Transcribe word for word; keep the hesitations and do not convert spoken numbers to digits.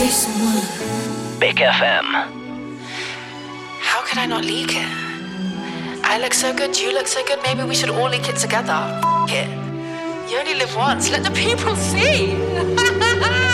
Big F M. How could I not leak it? I look so good, you look so good, maybe we should all leak it together. F it. You only live once, let the people see.